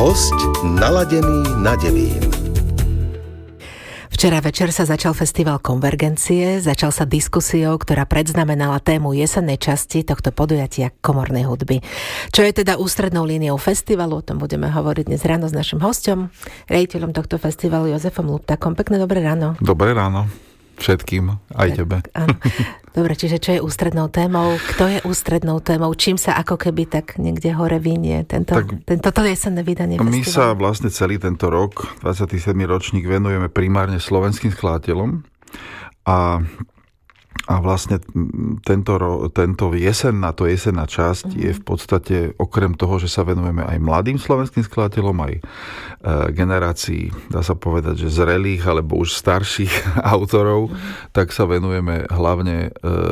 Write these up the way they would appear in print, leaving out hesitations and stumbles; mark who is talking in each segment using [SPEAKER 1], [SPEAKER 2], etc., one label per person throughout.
[SPEAKER 1] Hosť naladený na Devín.
[SPEAKER 2] Včera večer sa začal festival Konvergencie, začal sa diskusiou, ktorá predznamenala tému jesennej časti tohto podujatia komornej hudby. Čo je teda ústrednou líniou festivalu, o tom budeme hovoriť dnes ráno s našim hosťom, riaditeľom tohto festivalu Jozefom Luptakom. Pekné dobré ráno.
[SPEAKER 3] Dobré ráno všetkým, aj tebe.
[SPEAKER 2] Áno. Dobre, čiže čo je ústrednou témou? Kto je ústrednou témou? Čím sa ako keby tak niekde hore vinie toto jesenné vydanie festivalu?
[SPEAKER 3] My sa vlastne celý tento rok, 27. ročník, venujeme primárne slovenským skladateľom a vlastne tento jesenná časť je v podstate, okrem toho, že sa venujeme aj mladým slovenským skladateľom, aj generácií, dá sa povedať, že zrelých alebo už starších autorov, tak sa venujeme hlavne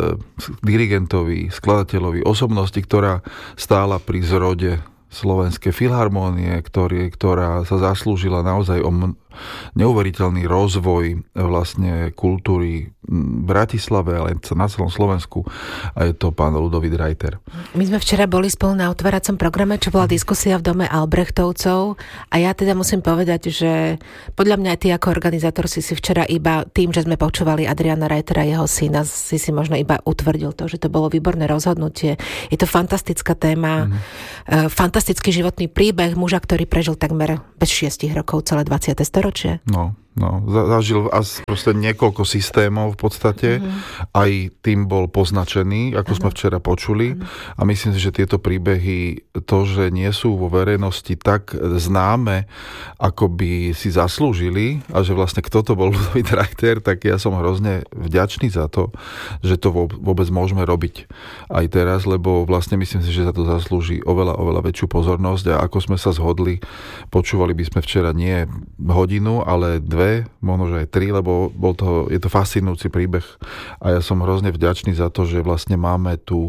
[SPEAKER 3] dirigentovi, skladateľovi, osobnosti, ktorá stála pri zrode Slovenskej filharmónie, ktorá sa zaslúžila naozaj o neuveriteľný rozvoj vlastne kultúry v Bratislave, ale na celom Slovensku, a je to pán Ľudovít Reiter.
[SPEAKER 2] My sme včera boli spolu na otváracom programe, čo bola diskusia v dome Albrechtovcov, a ja teda musím povedať, že podľa mňa aj ty ako organizátor si včera iba tým, že sme počúvali Adriana Reitera, jeho syna, si možno iba utvrdil to, že to bolo výborné rozhodnutie. Je to fantastická téma, fantastický životný príbeh muža, ktorý prežil takmer bez 6 rokov celé 20. storočie.
[SPEAKER 3] No, zažil proste niekoľko systémov v podstate, aj tým bol poznačený, ako sme včera počuli, a myslím si, že tieto príbehy, to, že nie sú vo verejnosti tak známe, ako by si zaslúžili, a že vlastne kto to bol Ľudovít Reiter, tak ja som hrozne vďačný za to, že to vôbec môžeme robiť aj teraz, lebo vlastne myslím si, že za to zaslúži oveľa väčšiu pozornosť, a ako sme sa zhodli, počúvali by sme včera nie hodinu, ale 2, možno že aj 3, lebo je to fascinujúci príbeh, a ja som hrozne vďačný za to, že vlastne máme tu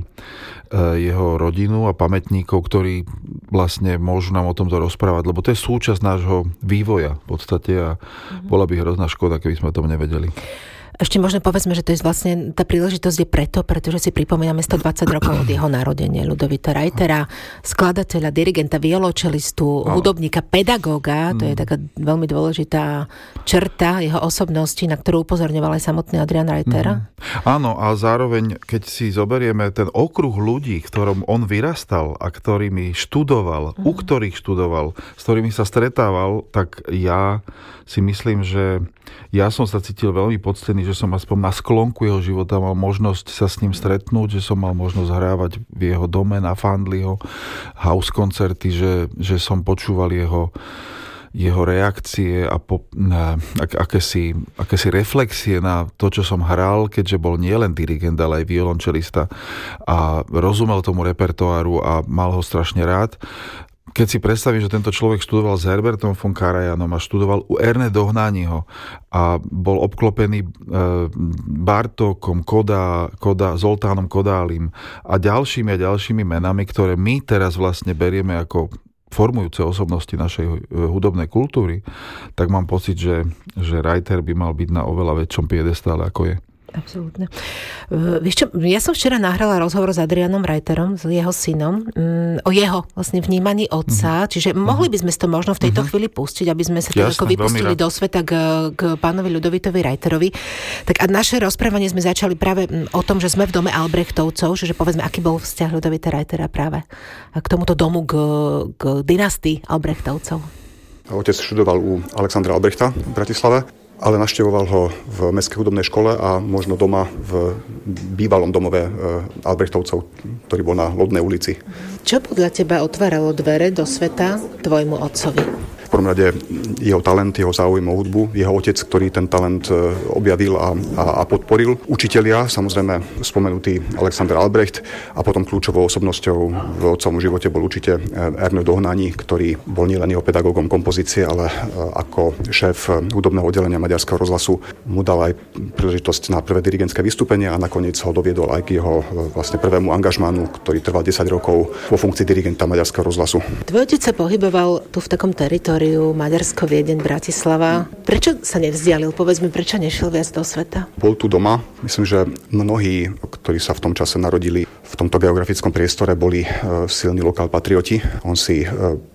[SPEAKER 3] jeho rodinu a pamätníkov, ktorí vlastne môžu nám o tomto rozprávať, lebo to je súčasť nášho vývoja v podstate, a bola by hrozná škoda, keby sme o tom nevedeli.
[SPEAKER 2] Ešte možno povedzme, že to je vlastne, tá príležitosť je pretože si pripomíname 120 rokov od jeho narodenia, Ľudovíta Reitera, skladateľa, dirigenta, violočelistu, hudobníka, pedagóga, to je taká veľmi dôležitá črta jeho osobnosti, na ktorú upozorňoval aj samotný Adrian Reiter.
[SPEAKER 3] Áno, a zároveň, keď si zoberieme ten okruh ľudí, ktorom on vyrastal a ktorými študoval, u ktorých študoval, s ktorými sa stretával, tak ja si myslím, že ja som sa cítil veľmi poctený, že som aspoň na sklonku jeho života mal možnosť sa s ním stretnúť, že som mal možnosť hrávať v jeho dome na Fandliho house koncerty, že som počúval jeho reakcie a akési reflexie na to, čo som hral, keďže bol nielen dirigent, ale aj violončelista, a rozumel tomu repertoáru a mal ho strašne rád. Keď si predstavím, že tento človek študoval s Herbertom von Karajanom a študoval u Erne Dohnányho a bol obklopený Bartókom, Zoltánom Kodálim a ďalšími menami, ktoré my teraz vlastne berieme ako formujúce osobnosti našej hudobnej kultúry, tak mám pocit, že Reiter by mal byť na oveľa väčšom piedestále, ako je.
[SPEAKER 2] Absolútne. Vieš čo, ja som včera nahrala rozhovor s Adrianom Reiterom, s jeho synom, o jeho vlastne vnímaní otca, čiže mohli by sme to možno v tejto chvíli pustiť, aby sme sa tak ako vypustili do sveta k pánovi Ľudovítovi Reiterovi. Tak a naše rozprávanie sme začali práve o tom, že sme v dome Albrechtovcov, čiže povedzme, aký bol vzťah Ľudovíta Reitera práve k tomuto domu, k dynastii Albrechtovcov.
[SPEAKER 4] Otec študoval u Alexandra Albrechta v Bratislave, ale navštevoval ho v Mestskej hudobnej škole a možno doma v bývalom domove Albrechtovcov, ktorý bol na Lodnej ulici.
[SPEAKER 2] Čo podľa teba otváralo dvere do sveta tvojmu otcovi?
[SPEAKER 4] V prvom rade jeho talent, jeho záujem o hudbu, jeho otec, ktorý ten talent objavil a podporil. Učitelia, samozrejme spomenutý Alexander Albrecht, a potom kľúčovou osobnosťou v otcovom živote bol určite Ernő Dohnányi, ktorý bol nielen jeho pedagógom kompozície, ale ako šéf hudobného oddelenia Maďarského rozhlasu mu dal aj príležitosť na prvé dirigentské vystúpenie a nakoniec ho doviedol aj k jeho vlastne prvému angažmánu, ktorý trval 10 rokov vo funkcii dirigenta Maďarského rozhlasu.
[SPEAKER 2] Tvoj otec sa pohyboval tu v takom teritóriu Maďarsko, Viedeň, Bratislava. Prečo sa nevzdialil? Povedz mi, prečo nešiel viac do sveta?
[SPEAKER 4] Bol tu doma. Myslím, že mnohí, ktorí sa v tom čase narodili v tomto geografickom priestore, boli silní lokál patrioti. On si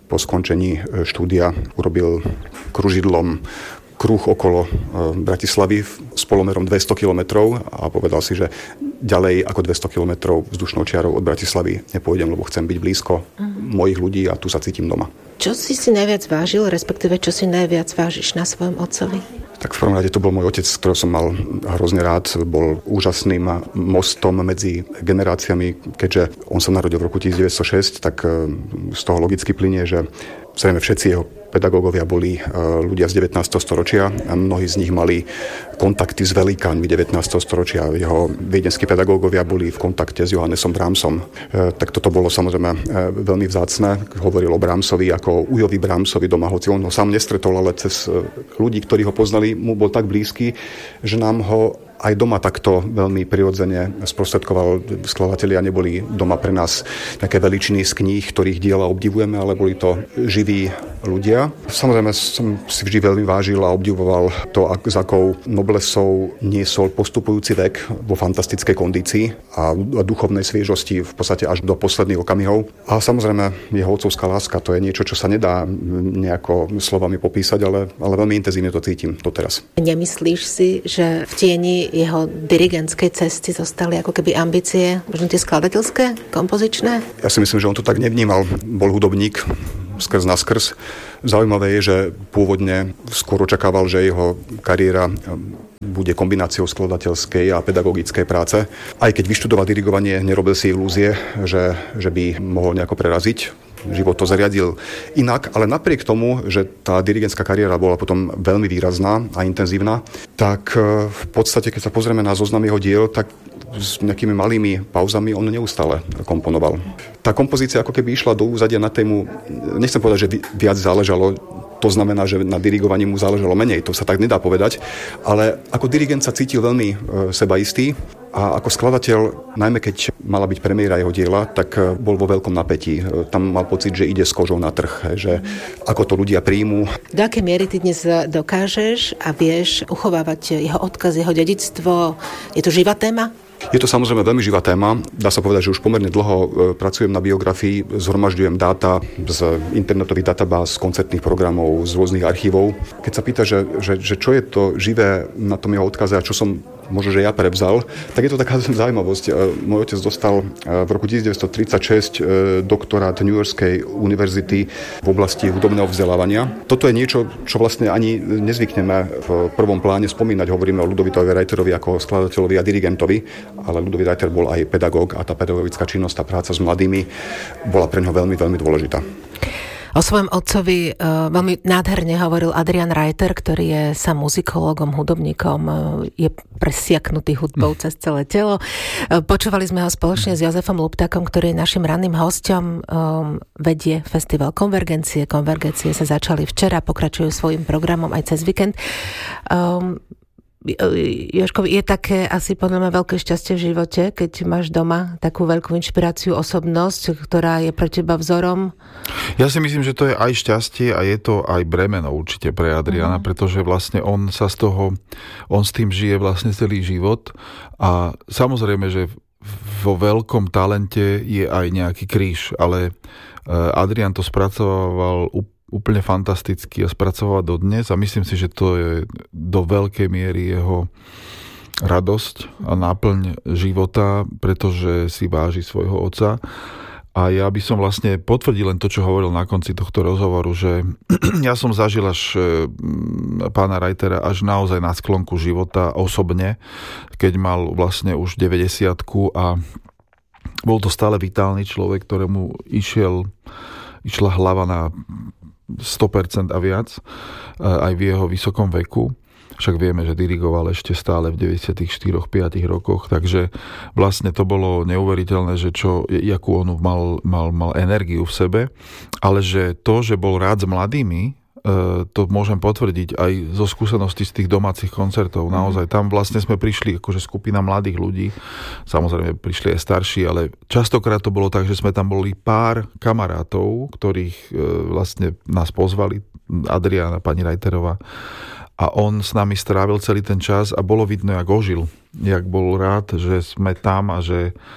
[SPEAKER 4] po skončení štúdia urobil kružidlom kruh okolo Bratislavy s polomerom 200 kilometrov a povedal si, že ďalej ako 200 kilometrov vzdušnou čiarou od Bratislavy nepôjdem, lebo chcem byť blízko mojich ľudí a tu sa cítim doma.
[SPEAKER 2] Čo si najviac vážil, respektíve čo si najviac vážiš na svojom otcovi?
[SPEAKER 4] Tak v prvom rade to bol môj otec, ktorého som mal hrozne rád. Bol úžasným mostom medzi generáciami. Keďže on sa narodil v roku 1906, tak z toho logicky plynie, že zrejme všetci jeho pedagógovia boli ľudia z 19. storočia a mnohí z nich mali kontakty s velikánmi 19. storočia. Jeho viedenskí pedagógovia boli v kontakte s Johannesom Brahmsom. Tak toto bolo samozrejme veľmi vzácne. Hovoril o Brahmsovi ako Ujovi Brahmsovi doma, hoci on ho sám nestretol, ale cez ľudí, ktorí ho poznali, mu bol tak blízky, že nám ho aj doma takto veľmi prirodzene sprostredkoval. Skladatelia neboli doma pre nás nejaké veličiny z kníh, ktorých diela obdivujeme, ale boli to živí ľudia. Samozrejme som si vždy veľmi vážil a obdivoval to, s akou noblesou niesol postupujúci vek vo fantastickej kondícii a duchovnej sviežosti v podstate až do posledných okamihov. A samozrejme jeho otcovská láska, to je niečo, čo sa nedá nejako slovami popísať, ale veľmi intenzívne to cítim doteraz.
[SPEAKER 2] Nemyslíš si, že v tieni jeho dirigentskej cesty zostali ako keby ambície, možno tie skladateľské, kompozičné?
[SPEAKER 4] Ja si myslím, že on to tak nevnímal. Bol hudobník skrz na skrz. Zaujímavé je, že pôvodne skôr očakával, že jeho kariéra bude kombináciou skladateľskej a pedagogickej práce. Aj keď vyštudoval dirigovanie, nerobil si ilúzie, že by mohol nejako preraziť. Život to zariadil inak, ale napriek tomu, že tá dirigentská kariéra bola potom veľmi výrazná a intenzívna, tak v podstate, keď sa pozrieme na zoznam jeho diel, tak s nejakými malými pauzami on neustále komponoval. Tá kompozícia ako keby išla do úzadia na tému, nechcem povedať, že viac záležalo, to znamená, že na dirigovaní mu záležalo menej, to sa tak nedá povedať, ale ako dirigent sa cítil veľmi sebaistý a ako skladateľ, najmä keď mala byť premiéra jeho diela, tak bol vo veľkom napätí. Tam mal pocit, že ide s kožou na trh, že ako to ľudia príjmú.
[SPEAKER 2] Do akej miery ty dnes dokážeš a vieš uchovávať jeho odkaz, jeho dedičstvo? Je to živá téma?
[SPEAKER 4] Je to samozrejme veľmi živá téma. Dá sa povedať, že už pomerne dlho pracujem na biografii, zhromažďujem dáta z internetových databáz, z koncertných programov, z rôznych archívov. Keď sa pýta, že čo je to živé na tom jeho odkaze a čo som možno, že ja prevzal, tak je to taká zaujímavosť. Môj otec dostal v roku 1936 doktorát New Yorkskej univerzity v oblasti hudobného vzdelávania. Toto je niečo, čo vlastne ani nezvykneme v prvom pláne spomínať. Hovoríme o Ludovitovi Reiterovi ako skladateľovi a dirigentovi, ale Ludovít Reiter bol aj pedagóg a tá pedagogická činnosť, tá práca s mladými bola pre ňoho veľmi, veľmi dôležitá.
[SPEAKER 2] O svojom otcovi veľmi nádherne hovoril Adrian Reiter, ktorý je sám muzikológom, hudobníkom, je presiaknutý hudbou cez celé telo. Počúvali sme ho spoločne s Jozefom Luptákom, ktorý je našim ranným hosťom, vedie festival Konvergencie. Konvergencie sa začali včera, pokračujú svojím programom aj cez víkend. Jožko, je také asi podľa mňa veľké šťastie v živote, keď máš doma takú veľkú inšpiráciu, osobnosť, ktorá je pre teba vzorom?
[SPEAKER 3] Ja si myslím, že to je aj šťastie a je to aj bremeno určite pre Adriana, pretože vlastne on s tým žije vlastne celý život a samozrejme, že vo veľkom talente je aj nejaký kríž, ale Adrian to spracoval úplne fantasticky a spracovať dodnes a myslím si, že to je do veľkej miery jeho radosť a náplň života, pretože si váži svojho otca. A ja by som vlastne potvrdil len to, čo hovoril na konci tohto rozhovoru, že ja som zažil až pána Reitera až naozaj na sklonku života osobne, keď mal vlastne už 90-ku a bol to stále vitálny človek, ktorému išla hlava na 100% a viac, aj v jeho vysokom veku. Však vieme, že dirigoval ešte stále v 94-5 rokoch, takže vlastne to bolo neuveriteľné, že jakú on mal energiu v sebe, ale že to, že bol rád s mladými, to môžem potvrdiť aj zo skúseností z tých domácich koncertov. Naozaj tam vlastne sme prišli akože skupina mladých ľudí, samozrejme prišli aj starší, ale častokrát to bolo tak, že sme tam boli pár kamarátov, ktorých vlastne nás pozvali, Adriana, pani Reiterová, a on s nami strávil celý ten čas a bolo vidno, jak ožil, jak bol rád, že sme tam a že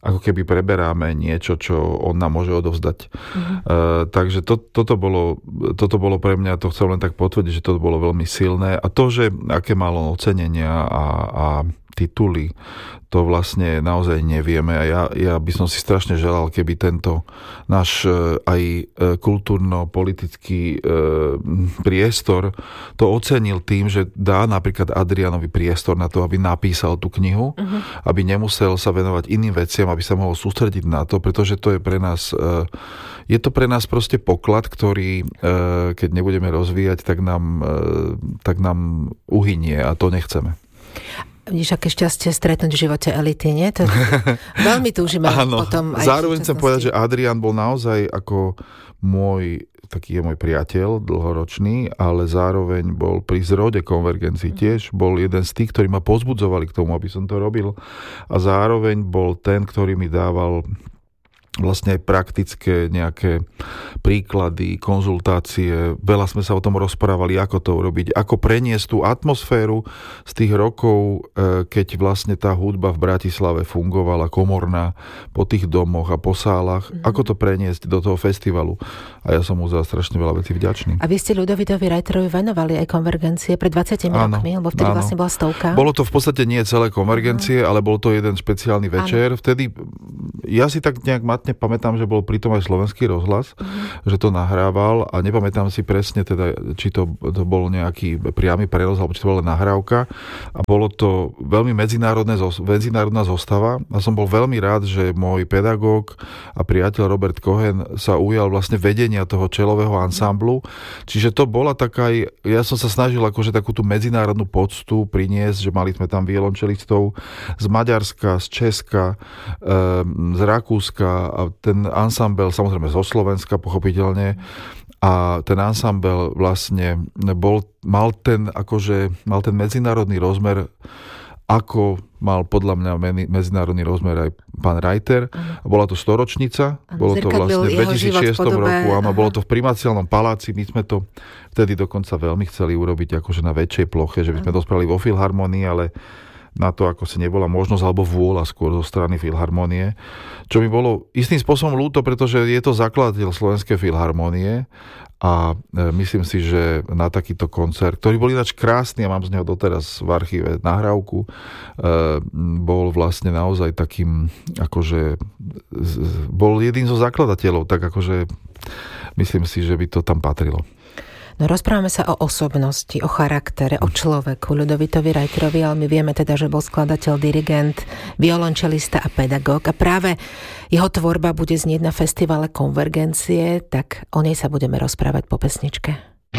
[SPEAKER 3] ako keby preberáme niečo, čo on nám môže odovzdať. Takže toto bolo pre mňa, to chcem len tak potvrdiť, že to bolo veľmi silné. A to, že aké malo ocenenia a tituly, to vlastne naozaj nevieme. A ja by som si strašne želal, keby tento náš aj kultúrno-politický priestor to ocenil tým, že dá napríklad Adrianovi priestor na to, aby napísal tú knihu, aby nemusel sa venovať iným veciam, aby sa mohol sústrediť na to, pretože to je pre nás proste poklad, ktorý keď nebudeme rozvíjať, tak nám uhynie a to nechceme.
[SPEAKER 2] Vidíš, aké šťastie stretnúť v živote elity, nie? To veľmi túžime potom.
[SPEAKER 3] Zároveň chcem povedať, že Adrian bol naozaj ako taký je môj priateľ dlhoročný, ale zároveň bol pri zrode Konvergencii tiež. Bol jeden z tých, ktorí ma povzbudzovali k tomu, aby som to robil. A zároveň bol ten, ktorý mi dával vlastne aj praktické nejaké príklady, konzultácie. Veľa sme sa o tom rozprávali, ako to urobiť, ako preniesť tú atmosféru z tých rokov, keď vlastne tá hudba v Bratislave fungovala komorná po tých domoch a po sálach, ako to preniesť do toho festivalu. A ja som mu za strašne veľa vecí vďačný.
[SPEAKER 2] A vy ste Ľudovitovi Reiterovi venovali aj Konvergencie pred 20 rokmi, lebo vtedy vlastne bola 100.
[SPEAKER 3] Bolo to v podstate nie celé Konvergencie, ale bol to jeden špeciálny večer. Vtedy ja si tak nejak pamätám, že bol pritom aj Slovenský rozhlas, že to nahrával a nepamätám si presne teda, či to bol nejaký priamy prenos, alebo či to bola nahrávka a bolo to veľmi medzinárodná zostava a som bol veľmi rád, že môj pedagóg a priateľ Robert Cohen sa ujal vlastne vedenia toho čelového ansámblu, čiže to bola taká, ja som sa snažil akože takú tú medzinárodnú poctu priniesť, že mali sme tam violončelistov z Maďarska, z Česka, z Rakúska a ten ansámbel samozrejme zo Slovenska pochopiteľne a ten ansámbel vlastne mal ten medzinárodný rozmer, ako mal podľa mňa medzinárodný rozmer aj pán Reiter. Bola to 100-ročnica, bolo to vlastne v 2006 roku, áno, bolo to v Primaciálnom paláci, my sme to vtedy dokonca veľmi chceli urobiť akože na väčšej ploche, že by sme to spravili vo Filharmonii, ale na to, ako si nebola možnosť alebo vôľa skôr zo strany Filharmonie. Čo mi bolo istým spôsobom ľúto, pretože je to zakladateľ Slovenskej filharmonie a myslím si, že na takýto koncert, ktorý bol ináč krásny a mám z neho doteraz v archíve nahrávku, bol vlastne naozaj takým, akože bol jedným zo zakladateľov, tak akože myslím si, že by to tam patrilo.
[SPEAKER 2] No rozprávame sa o osobnosti, o charaktere, o človeku, Ľudovitovi Reiterovi, ale my vieme teda, že bol skladateľ, dirigent, violončelista a pedagóg a práve jeho tvorba bude znieť na festivale Konvergencie, tak o nej sa budeme rozprávať po pesničke.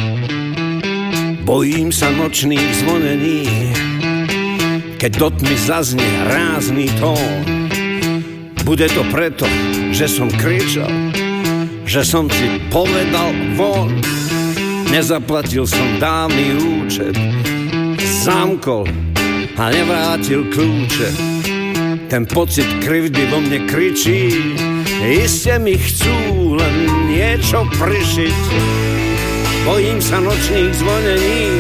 [SPEAKER 5] Bojím sa nočných zvonení, keď do tmy zaznie rázny tón. Bude to preto, že som kričal, že som si povedal von. Nezaplatil som dávny účet, zamkol a nevrátil kľúče. Ten pocit krivdy vo mne kričí, iste mi chcú len niečo prišiť. Bojím sa nočných zvonení,